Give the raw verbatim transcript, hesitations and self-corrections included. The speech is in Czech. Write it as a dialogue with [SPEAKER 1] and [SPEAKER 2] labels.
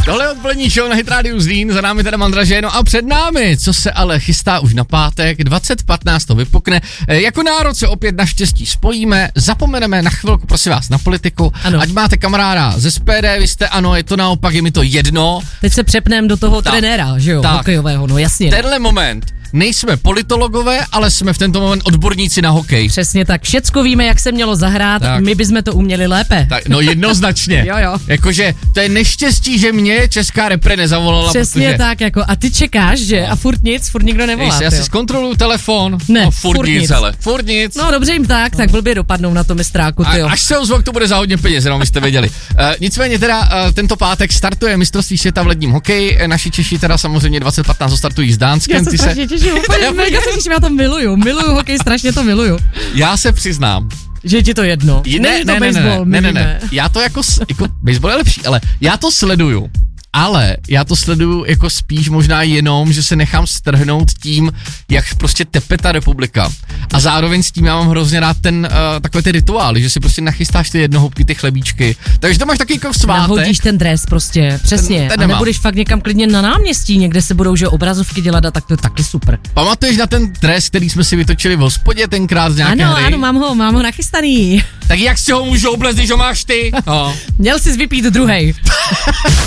[SPEAKER 1] Tohle je odpolední show na Hit Radio Zlín, za námi teda Mandraže, no a před námi, co se ale chystá už na pátek, dvacet patnáct to vypukne. E, jako národ se opět naštěstí spojíme, zapomeneme na chvilku, prosím vás, na politiku, ano. Ať máte kamaráda ze S P D, vy jste ano, je to naopak, je mi to jedno.
[SPEAKER 2] Teď se přepneme do toho tak, trenéra, že jo, tak, hokejového, no jasně.
[SPEAKER 1] Tenhle moment. Nejsme politologové, ale jsme v tento moment odborníci na hokej.
[SPEAKER 2] Přesně tak, všecko víme, jak se mělo zahrát, tak. My bychom to uměli lépe.
[SPEAKER 1] Tak, no jednoznačně.
[SPEAKER 2] jo, jo.
[SPEAKER 1] Jakože to je neštěstí, že mě česká repre nezavolala.
[SPEAKER 2] Přesně protože... tak, jako a ty čekáš, že? No. A furt nic, furt nikdo nevolá.
[SPEAKER 1] Ejsi, já si zkontroluju telefon.
[SPEAKER 2] Ne,
[SPEAKER 1] no, furt, furt nic,
[SPEAKER 2] nic.
[SPEAKER 1] Ale furt nic.
[SPEAKER 2] No dobře jim tak, tak blbě dopadnou na to mistráku, tyjo.
[SPEAKER 1] A, až se ozvou, to bude za hodně peněz, jenom byste věděli. Uh, nicméně teda uh, tento pátek startuje mistrovství světa v ledním hokeji. Naši Češi teda samozřejmě dvacet patnáct startují s Dánskem.
[SPEAKER 2] Já se strašně těším, úplně já se těším, já to miluju, miluju hokej, strašně to miluju.
[SPEAKER 1] Já se přiznám.
[SPEAKER 2] Že je ti to jedno.
[SPEAKER 1] Ne, ne,
[SPEAKER 2] to
[SPEAKER 1] ne,
[SPEAKER 2] baseball,
[SPEAKER 1] ne, ne, ne, ne, já to jako, jako, baseball je lepší, ale já to sleduju. Ale já to sleduju jako spíš možná jenom, že se nechám strhnout tím, jak prostě tepe ta republika. A zároveň s tím já mám hrozně rád ten, uh, takové ty rituály, že si prostě nachystáš ty jednohubky, ty chlebíčky. Takže to máš taky jako svátek.
[SPEAKER 2] Nahodíš ten dres prostě, přesně. Ten, ten a nebudeš fakt někam klidně na náměstí, někde se budou že obrazovky dělat a tak to je taky super.
[SPEAKER 1] Pamatuješ na ten dres, který jsme si vytočili v hospodě tenkrát z nějaké
[SPEAKER 2] ano,
[SPEAKER 1] hry?
[SPEAKER 2] Ano, mám ho, mám ho nachystaný.
[SPEAKER 1] Tak jak si ho můžu oblez, když ho máš ty? No.
[SPEAKER 2] Měl jsi vypít druhej.